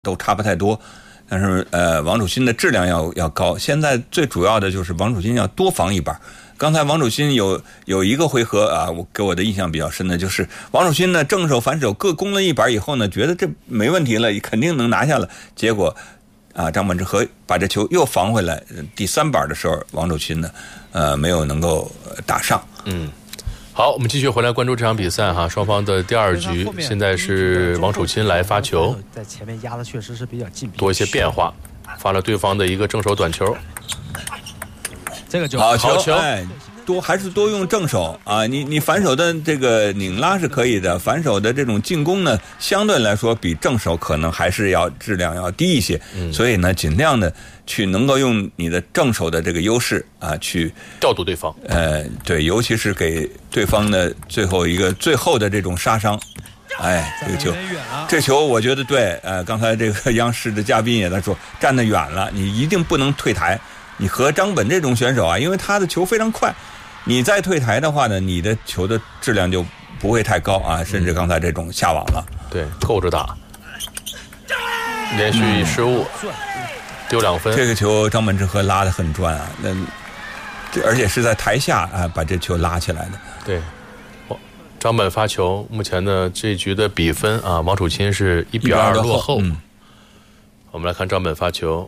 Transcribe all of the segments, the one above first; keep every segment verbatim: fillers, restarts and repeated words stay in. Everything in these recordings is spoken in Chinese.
都差不太多，但是呃，王楚钦的质量要要高。现在最主要的就是王楚钦要多防一板。刚才王楚钦有有一个回合啊，我给我的印象比较深的就是王楚钦呢正手反手各攻了一板以后呢，觉得这没问题了，肯定能拿下了。结果啊，张本智和把这球又防回来，第三板的时候，王楚钦呢呃没有能够打上。 嗯。好，我们继续回来关注这场比赛哈，双方的第二局现在是王楚钦来发球， 在前面压的确实是比较近， 多一些变化，发了对方的一个正手短球， 这个就好球，好球哎，多还是多用正手啊，你你反手的这个拧拉是可以的，反手的这种进攻呢，相对来说比正手可能还是要质量要低一些，嗯、所以呢，尽量的去能够用你的正手的这个优势啊，去调度对方。 呃，对，尤其是给对方的最后一个最后的这种杀伤。哎，这个球，这球我觉得对。呃，刚才这个央视的嘉宾也在说，站得远了，你一定不能退台。你和张本这种选手啊，因为他的球非常快，你再退台的话呢，你的球的质量就不会太高啊，甚至刚才这种下网了。 对，够着打，连续失误。嗯丢两分， 这个球张本智和拉得很转啊，那这而且是在台下啊把这球拉起来的。 对，张本发球，目前呢这局的比分啊，王楚钦是一比二落后。嗯、我们来看张本发球，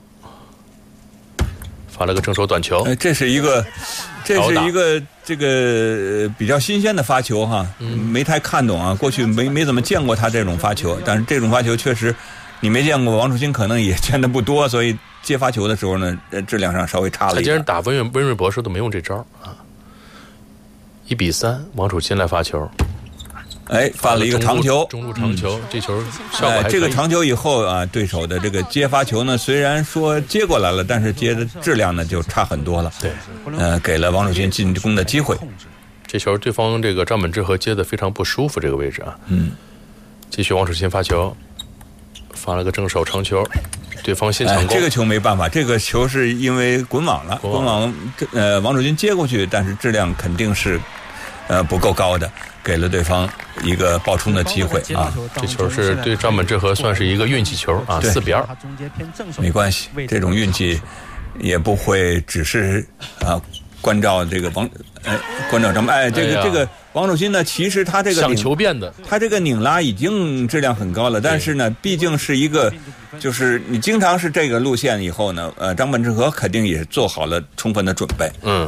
发了个正手短球， 哎、这是一个，这是一个这个比较新鲜的发球哈，嗯、没太看懂啊，过去没没怎么见过他这种发球，但是这种发球确实你没见过，王楚钦可能也见得不多，所以接发球的时候呢，质量上稍微差了一点。 他今天打温润温润博士都没用这招啊。一比三，王楚钦来发球， 哎，发了一个长球， 中路长球，嗯、这球效果还可以。 哎，这个长球以后啊，对手的这个接发球呢，虽然说接过来了，但是接的质量呢就差很多了。 对， 呃，给了王楚钦进攻的机会。 这球对方这个张本智和接的非常不舒服，这个位置啊。嗯。继续王楚钦发球。发了个正手长球，对方先抢攻、 哎。这个球没办法，这个球是因为滚网了，滚网呃王楚钦接过去，但是质量肯定是呃不够高的，给了对方一个爆冲的机会啊。 这球是对张本智和算是一个运气球啊，四比二。 没关系，这种运气也不会只是啊关照这个王哎关照张哎这个、哎、这个。王楚钦呢，其实他这个想球变的， 他这个拧拉已经质量很高了，但是呢，毕竟是一个，就是你经常是这个路线以后呢，呃，张本智和肯定也做好了充分的准备。嗯。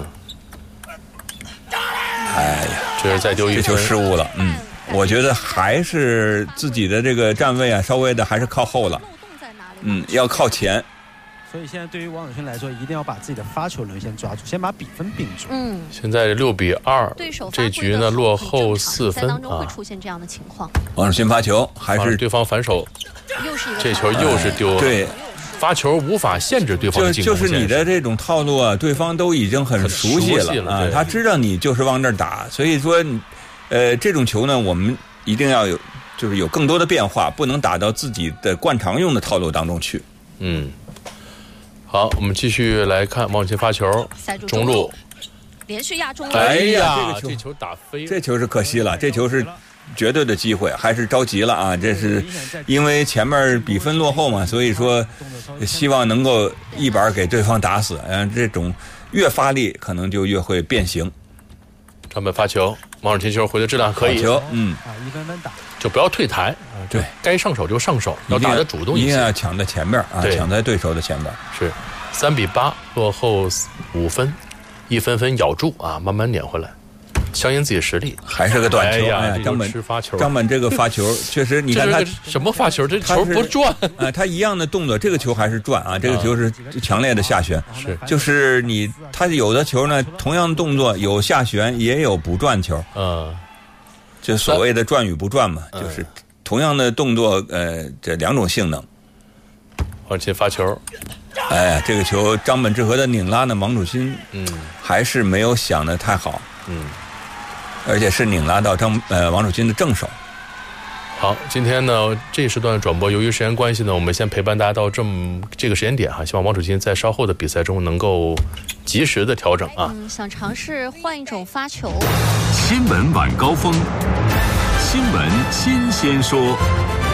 哎呀， 这是再丢一分， 这球失误了。嗯，我觉得还是自己的这个站位啊，稍微的还是靠后了。嗯，要靠前。 所以现在对于王楚钦来说，一定要把自己的发球能先抓住，先把比分并住。 嗯，现在六比二，对手这局呢落后四分当中会出现这样的情况。 王楚钦发球还是对方反手，这球又是丢了。 对， 发球无法限制对方的进攻就就是你的这种套路啊，对方都已经很熟悉了, 了啊，他知道你就是往这儿打，所以说，呃，这种球呢，我们一定要有，就是有更多的变化，不能打到自己的惯常用的套路当中去。 嗯。好，我们继续来看王楚钦发球，中路连续压中。 哎呀，这个球这球打飞了， 这球是可惜了，这球是绝对的机会，还是着急了啊！这是因为前面比分落后嘛，所以说希望能够一板给对方打死。嗯，这种越发力可能就越会变形。 张本发球，王楚钦球回的质量可以， 球嗯啊，一分分打， 就不要退台。 对， 该上手就上手，要打得主动一些， 一定要抢在前面啊，抢在对手的前面。 是，三比八，落后五分，一分分咬住啊，慢慢撵回来，相信自己实力。 还是个短球， 哎呀， 哎、张本吃发球， 张本这个发球确实，你看他什么发球，这球不转啊、 呃，他一样的动作，这个球还是转啊，这个球是强烈的下旋， 是， 就是你他有的球呢，同样的动作有下旋，也有不转球，嗯，就所谓的转与不转嘛，嗯、就是。同样的动作，呃，这两种性能。 王楚钦发球， 哎呀，这个球张本智和的拧拉呢，王楚钦嗯还是没有想得太好，嗯，而且是拧拉到张呃王楚钦的正手。 好，今天呢这一时段的转播，由于时间关系呢，我们先陪伴大家到这么这个时间点哈，希望王楚钦在稍后的比赛中能够及时的调整啊。 嗯，想尝试换一种发球。 新闻晚高峰。新闻新鲜说。